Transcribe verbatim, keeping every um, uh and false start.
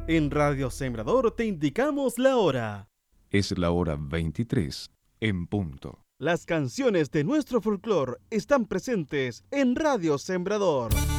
En Radio Sembrador te indicamos la hora. Es la hora veintitrés en punto. Las canciones de nuestro folclore están presentes en Radio Sembrador.